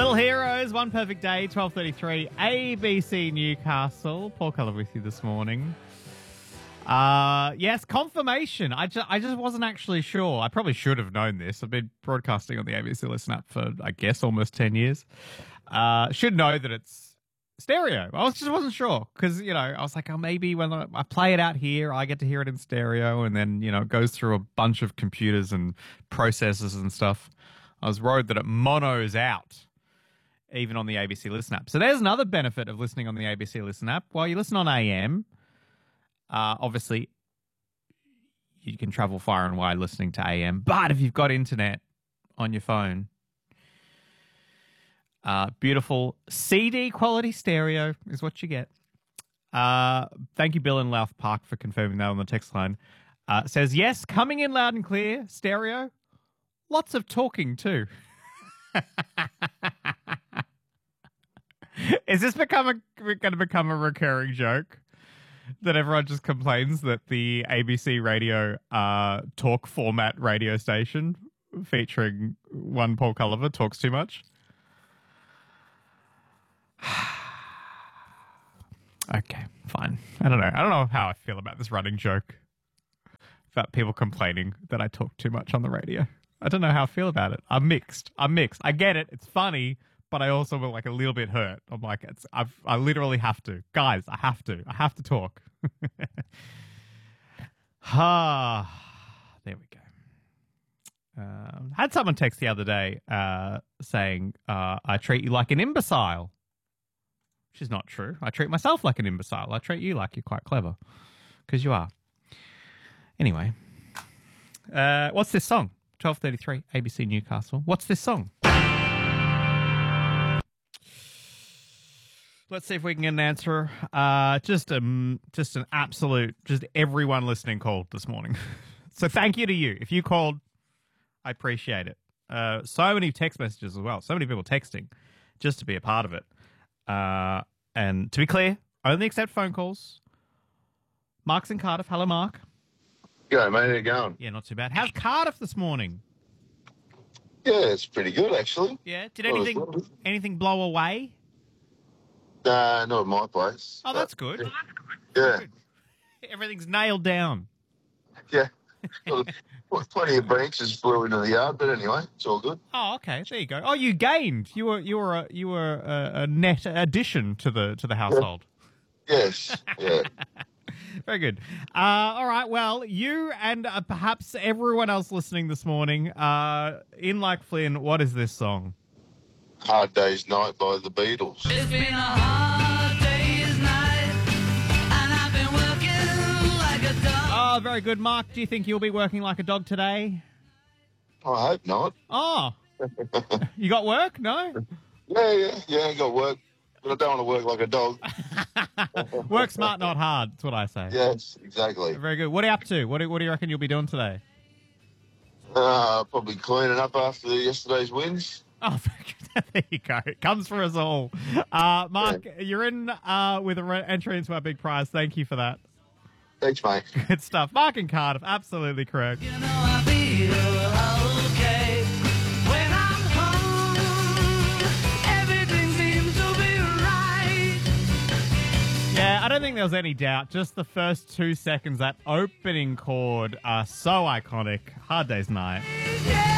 Little Heroes, One Perfect Day, 12:33, ABC Newcastle. Paul Cullen with you this morning. Yes, confirmation. I just wasn't actually sure. I probably should have known this. I've been broadcasting on the ABC Listen app for, I guess, almost 10 years. Should know that it's stereo. I just wasn't sure because, I was like, oh, maybe when I play it out here, I get to hear it in stereo, and then, it goes through a bunch of computers and processors and stuff. I was worried that it monos out even on the ABC Listen app. So there's another benefit of listening on the ABC Listen app. While you listen on AM, obviously you can travel far and wide listening to AM. But if you've got internet on your phone, beautiful CD quality stereo is what you get. Thank you, Bill in Louth Park, for confirming that on the text line. Says, yes, coming in loud and clear, stereo. Lots of talking too. Is this going to become a recurring joke that everyone just complains that the ABC radio talk format radio station featuring one Paul Culliver talks too much? Okay, fine. I don't know how I feel about this running joke about people complaining that I talk too much on the radio. I don't know how I feel about it. I'm mixed. I get it. It's funny, but I also feel like a little bit hurt. I'm like, I literally have to. Guys, I have to talk. There we go. Had someone text the other day saying, I treat you like an imbecile. Which is not true. I treat myself like an imbecile. I treat you like you're quite clever. Because you are. Anyway. What's this song? 12:33, ABC Newcastle. What's this song? Let's see if we can get an answer. Just an absolute, just everyone listening called this morning. So thank you to you. If you called, I appreciate it. So many text messages as well. So many people texting just to be a part of it. And to be clear, only accept phone calls. Mark's in Cardiff. Hello, Mark. G'day, mate. How you going? Yeah, not too bad. How's Cardiff this morning? Yeah, it's pretty good, actually. Yeah? Did anything blow away? Not at my place. Oh, that's good. Yeah. Good. Everything's nailed down. Yeah. Well, plenty of branches blew into the yard, but anyway, it's all good. Oh, okay. There you go. Oh, you gained. You were a net addition to the household. Yes. Yeah. Very good. All right. Well, you and perhaps everyone else listening this morning, in like Flynn, what is this song? Hard Day's Night by the Beatles. It's been a hard day's night, and I've been working like a dog. Oh, very good, Mark. Do you think you'll be working like a dog today? I hope not. Oh. You got work? No? Yeah, I got work, but I don't want to work like a dog. Work smart, not hard. That's what I say. Yes, exactly. Very good. What are you up to? What do you reckon you'll be doing today? Probably cleaning up after yesterday's wins. Oh, very good. There you go. It comes for us all. Mark, You're in with an entry into our big prize. Thank you for that. Thanks, mate. Good stuff. Mark in Cardiff, absolutely correct. You know I feel okay when I'm home. Everything seems to be right. Yeah, I don't think there was any doubt. Just the first 2 seconds, that opening chord, so iconic. Hard Day's Night. Yeah.